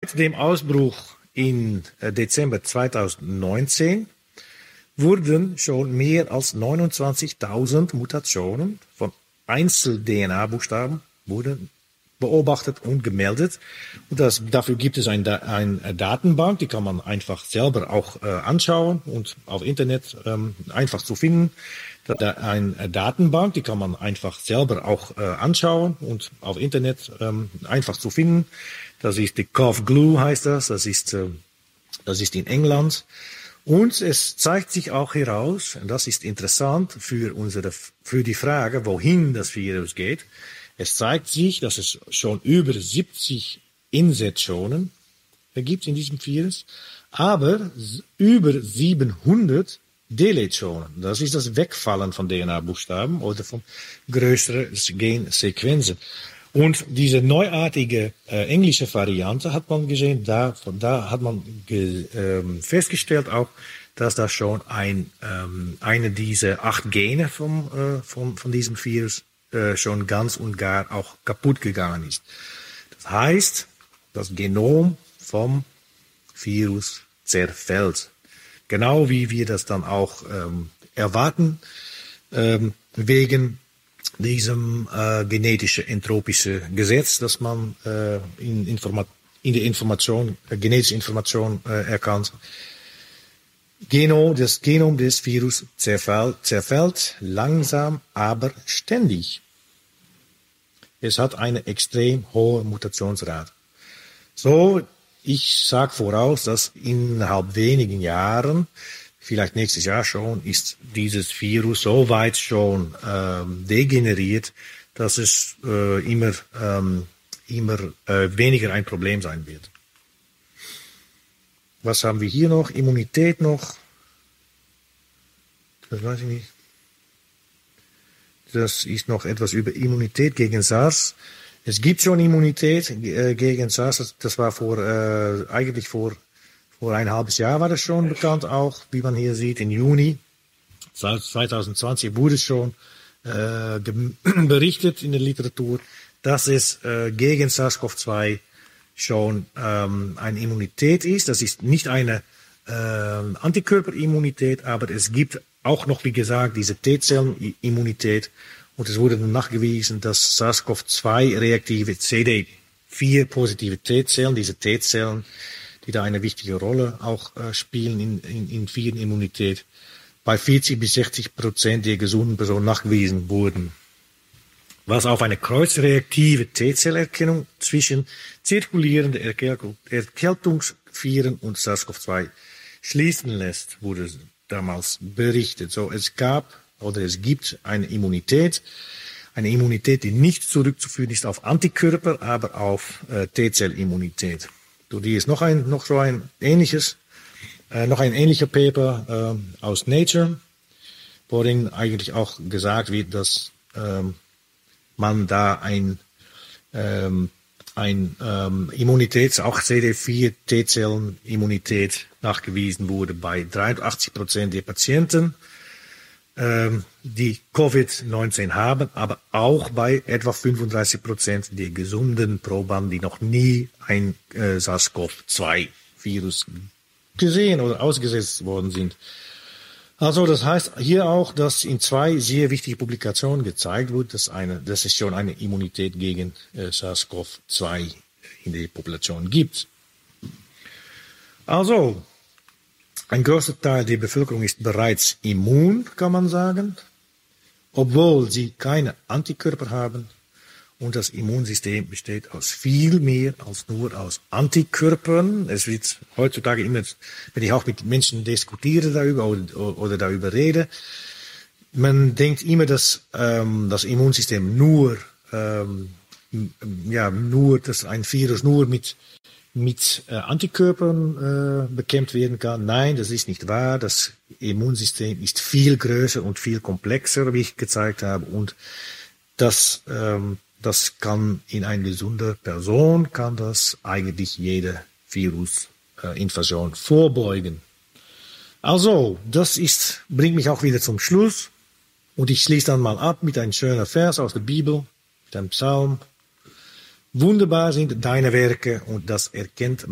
dem Ausbruch im Dezember 2019 wurden schon mehr als 29.000 Mutationen von Einzel-DNA-Buchstaben wurden beobachtet und gemeldet. Und dafür gibt es eine Datenbank, die kann man einfach selber auch anschauen und auf Internet einfach zu finden. Eine Datenbank, die kann man einfach selber auch anschauen und auf Internet einfach zu finden. Das ist die COV-GLUE heißt das. Das ist in England. Und es zeigt sich auch heraus, und das ist interessant für die Frage, wohin das Virus geht. Es zeigt sich, dass es schon über 70 Insertionen gibt in diesem Virus, aber über 700 Deletionen. Das ist das Wegfallen von DNA-Buchstaben oder von größeren Gensequenzen. Und diese neuartige englische Variante hat man gesehen, da hat man festgestellt auch, dass da schon eine dieser 8 Gene von diesem Virus schon ganz und gar auch kaputt gegangen ist. Das heißt, das Genom vom Virus zerfällt. Genau wie wir das dann auch erwarten, wegen diesem genetische entropischen Gesetz, das man in der Information, genetische Information erkannt. Das Genom des Virus zerfällt langsam, aber ständig. Es hat eine extrem hohe Mutationsrate. So, ich sage voraus, dass innerhalb wenigen Jahren, vielleicht nächstes Jahr schon, ist dieses Virus so weit schon degeneriert, dass es immer weniger ein Problem sein wird. Was haben wir hier noch? Immunität noch. Das weiß ich nicht. Das ist noch etwas über Immunität gegen SARS. Es gibt schon Immunität gegen SARS. Das war eigentlich vor ein halbes Jahr war das schon bekannt auch, wie man hier sieht. Im Juni 2020 wurde es schon berichtet in der Literatur, dass es gegen SARS-CoV-2 schon eine Immunität ist. Das ist nicht eine Antikörperimmunität, aber es gibt auch noch, wie gesagt, diese T-Zellenimmunität. Und es wurde dann nachgewiesen, dass SARS-CoV-2-reaktive CD4-positive T-Zellen, diese T-Zellen, die da eine wichtige Rolle auch spielen in Virenimmunität, bei 40-60% der gesunden Personen nachgewiesen wurden. Was auf eine kreuzreaktive T-Zellerkennung zwischen zirkulierenden Erkältungsviren und SARS-CoV-2 schließen lässt, wurde damals berichtet. So, es gibt eine Immunität, die nicht zurückzuführen ist auf Antikörper, aber auf T-Zellimmunität. So, die ist noch ein ähnlicher Paper aus Nature, worin eigentlich auch gesagt wird, dass man da Immunität, auch CD4 T-Zellen-Immunität nachgewiesen wurde bei 83% der Patienten, die Covid-19 haben, aber auch bei etwa 35% der gesunden Probanden, die noch nie ein SARS-CoV-2-Virus gesehen oder ausgesetzt worden sind. Also das heißt hier auch, dass in 2 sehr wichtige Publikationen gezeigt wurde, dass es schon eine Immunität gegen SARS-CoV-2 in der Population gibt. Also, ein großer Teil der Bevölkerung ist bereits immun, kann man sagen, obwohl sie keine Antikörper haben. Und das Immunsystem besteht aus viel mehr als nur aus Antikörpern. Es wird heutzutage immer, wenn ich auch mit Menschen diskutiere darüber oder darüber rede, man denkt immer, dass das Immunsystem dass ein Virus nur mit Antikörpern bekämpft werden kann. Nein, das ist nicht wahr. Das Immunsystem ist viel größer und viel komplexer, wie ich gezeigt habe. Und das kann in einer gesunden Person, kann das eigentlich jede Virusinfektion vorbeugen. Also, bringt mich auch wieder zum Schluss. Und ich schließe dann mal ab mit einem schönen Vers aus der Bibel, mit einem Psalm. Wunderbar sind deine Werke und das erkennt